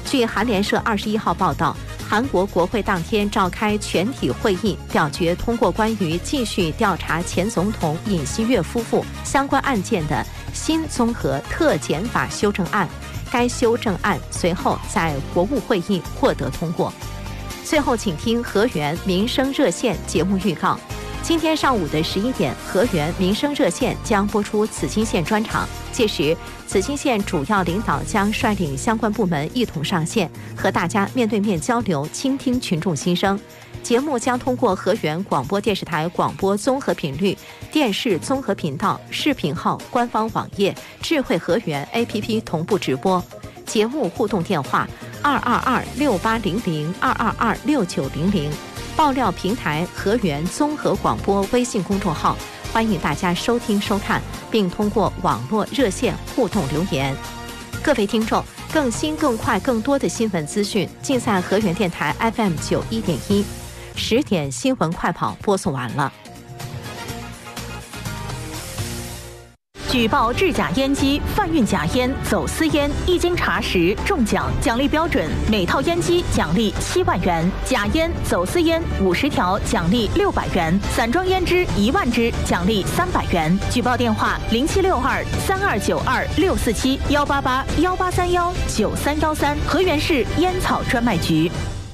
据韩联社21号报道，韩国国会当天召开全体会议，表决通过关于继续调查前总统尹锡悦夫妇相关案件的新综合特检法修正案。该修正案随后在国务会议获得通过。最后，请听河源民生热线节目预告。今天上午的11点，河源民生热线将播出紫金线专场，届时紫金线主要领导将率领相关部门一同上线，和大家面对面交流，倾听群众心声。节目将通过河源广播电视台广播综合频率、电视综合频道、视频号、官方网页、智慧河源 APP 同步直播。节目互动电话222-6800、222-6900，爆料平台河源综合广播微信公众号，欢迎大家收听收看，并通过网络热线互动留言。各位听众，更新、更快、更多的新闻资讯，尽在河源电台 FM 91.1。10点新闻快跑播送完了。 举报制假烟机、贩运假烟、走私烟，一经查实中奖，奖励标准：每套烟机奖励7万元，假烟、走私烟50条奖励600元，散装烟支1万支奖励300元。举报电话：0762-3292-647-188-1831-9313，河源市烟草专卖局。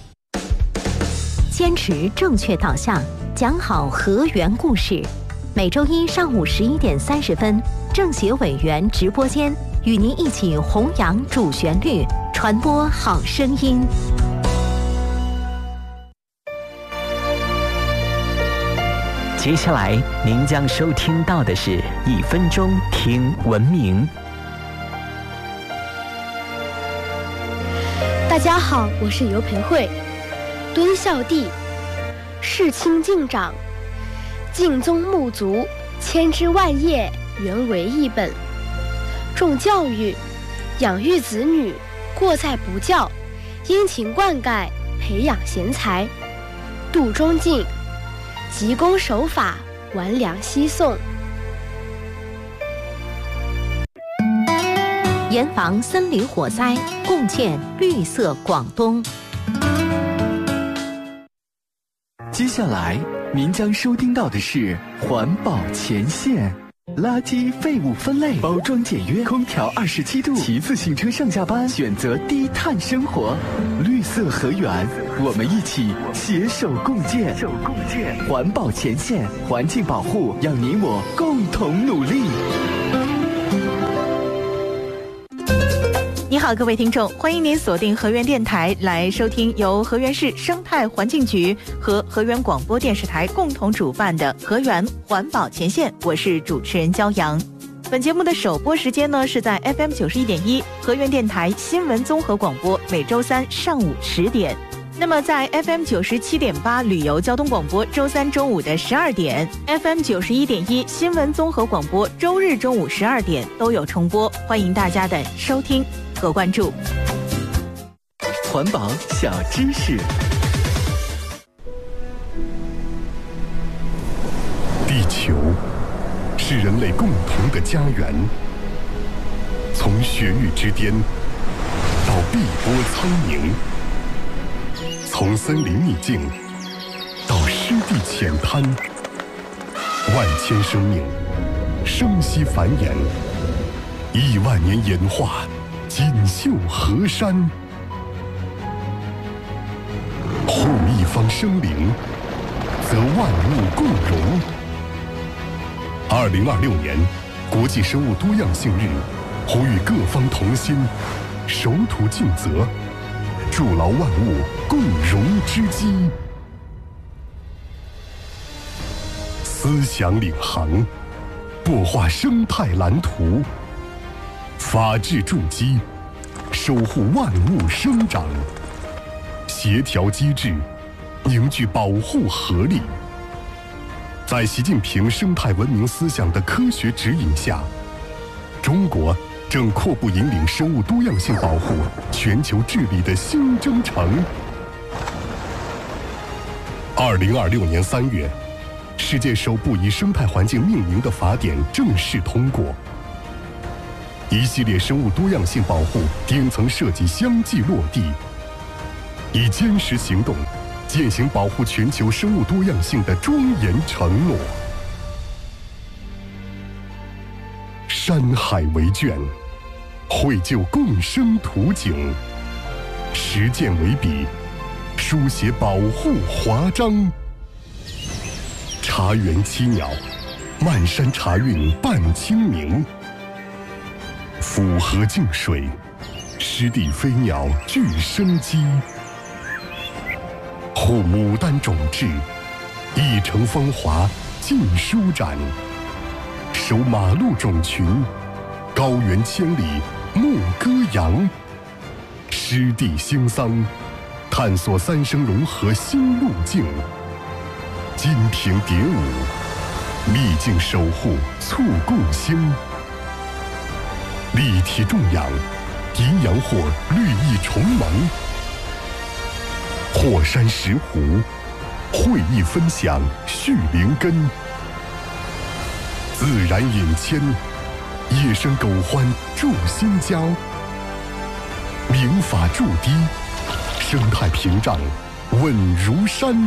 坚持正确导向，讲好河源故事。每周一上午11点30分，政协委员直播间与您一起弘扬主旋律，传播好声音。 接下来您将收听到的是1分钟听文明。 大家好，我是尤培慧。敦孝帝，世清敬长，敬宗穆族，千枝万叶，原为一本。重教育，养育子女，过在不教，殷勤灌溉，培养贤才。度中敬，急公守法，完良西颂。 严防森林火灾，共建绿色广东。 接下来您将收听到的是环保前线。垃圾废物分类，包装简约，空调27度，骑自行车上下班，选择低碳生活，绿色河源，我们一起携手共建。环保前线，环境保护让你我共同努力。 你好，各位听众，欢迎您锁定河源电台来收听由河源市生态环境局和河源广播电视台共同主办的河源环保前线，我是主持人焦阳。本节目的首播时间呢是在 FM 91.1河源电台新闻综合广播，每周三上午10点。那么在 FM 97.8旅游交通广播周三中午的12点， FM 91.1新闻综合广播周日中午12点都有重播，欢迎大家的收听和关注。 环保小知识。 地球是人类共同的家园，从雪域之巅到碧波苍冥，从森林秘境到湿地浅滩，万千生命生息繁衍，1万年演化，锦绣河山。护一方生灵，则万物共荣。2026年国际生物多样性日，呼吁各方同心，守土尽责，筑牢万物共荣之基。思想领航，擘画生态蓝图，法治筑基，守护万物生长。协调机制，凝聚保护合力。在习近平生态文明思想的科学指引下，中国正阔步引领生物多样性保护全球治理的新征程。2026年3月，世界首部以生态环境命名的法典正式通过。 一系列生物多样性保护顶层设计相继落地，以坚实行动践行保护全球生物多样性的庄严承诺。山海为卷，绘就共生图景；实践为笔，书写保护华章。茶园栖鸟，漫山茶韵伴清明；府河净水，湿地飞鸟具生机。护牡丹种质，一城芳华尽舒展；守马鹿种群，高原千里牧歌扬。湿地兴桑，探索三生融合新路径；金瓶蝶舞，秘境守护促共兴。立体种养，阴阳货绿意重萌；火山石湖，会意分享续灵根。自然引牵，野生狗欢筑新家；民法筑堤，生态屏障稳如山。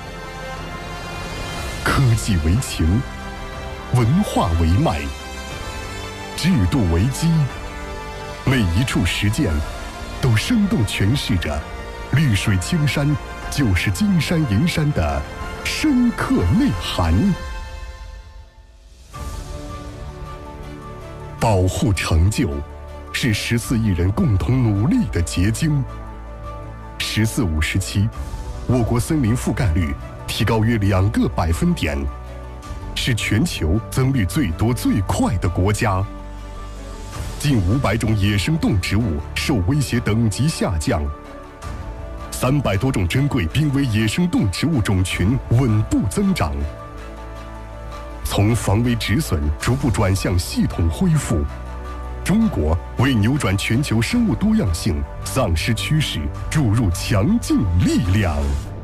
科技为情，文化为脉，制度为基，每一处实践都生动诠释着绿水青山就是金山银山的深刻内涵。保护成就是14亿人共同努力的结晶。“14·5” 时期，我国森林覆盖率提高约2个百分点，是全球增绿最多最快的国家。近500种野生动植物受威胁等级下降，300多种珍贵濒危野生动植物种群稳步增长。从防微止损逐步转向系统恢复，中国为扭转全球生物多样性丧失趋势注入强劲力量。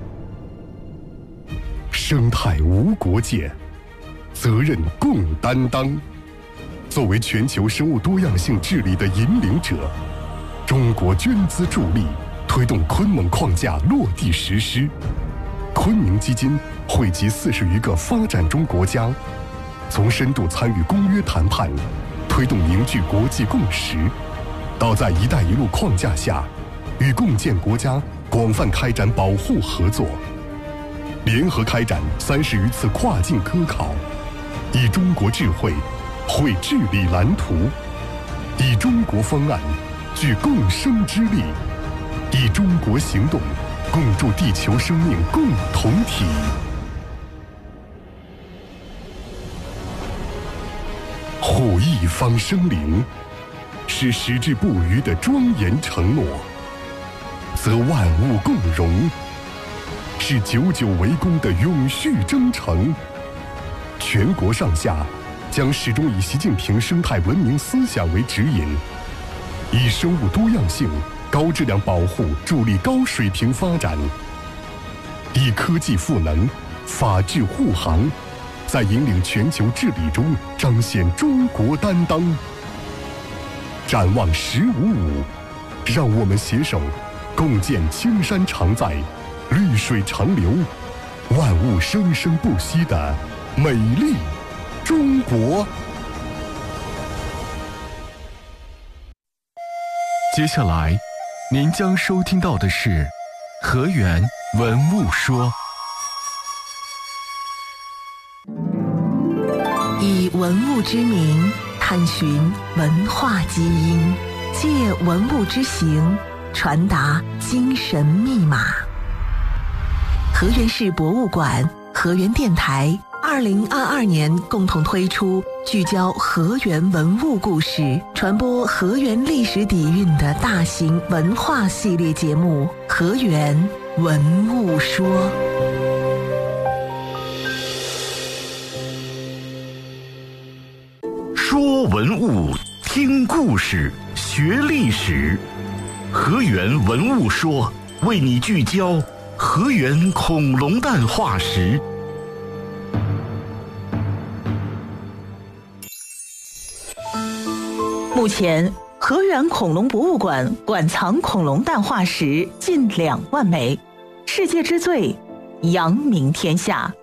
生态无国界，责任共担当。作为全球生物多样性治理的引领者，中国捐资助力，推动昆蒙框架落地实施。昆明基金汇集40余个发展中国家，从深度参与公约谈判，推动凝聚国际共识，到在“一带一路”框架下，与共建国家广泛开展保护合作，联合开展30余次跨境科考，以中国智慧绘治理蓝图，以中国方案具共生之力，以中国行动共筑地球生命共同体。护一方生灵，是矢志不渝的庄严承诺；则万物共荣，是久久为功的永续征程。全国上下将始终以习近平生态文明思想为指引，以生物多样性高质量保护助力高水平发展，以科技赋能、法治护航，在引领全球治理中彰显中国担当。展望“15·5”，让我们携手共建青山常在、绿水长流、万物生生不息的美丽中国。 接下来，您将收听到的是河源文物说。 以文物之名探寻文化基因，借文物之形传达精神密码。河源市博物馆、河源电台2022年共同推出聚焦河源文物故事、传播河源历史底蕴的大型文化系列节目《河源文物说》。 说文物，听故事，学历史。河源文物说为你聚焦河源恐龙蛋化石。 目前，河源恐龙博物馆馆藏恐龙蛋化石近2万枚，世界之最，扬名天下。